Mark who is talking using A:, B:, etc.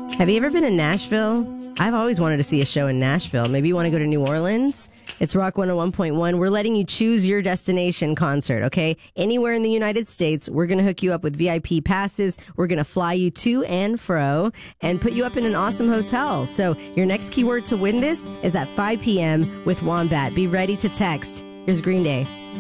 A: Have you ever been in Nashville? I've always wanted to see a show in Nashville. Maybe you want to go to New Orleans? It's Rock 101.1. We're letting you choose your destination concert, okay? Anywhere in the United States, we're going to hook you up with VIP passes. We're going to fly you to and fro and put you up in an awesome hotel. So your next keyword to win this is at 5 p.m. with Wombat. Be ready to text. Here's Green Day.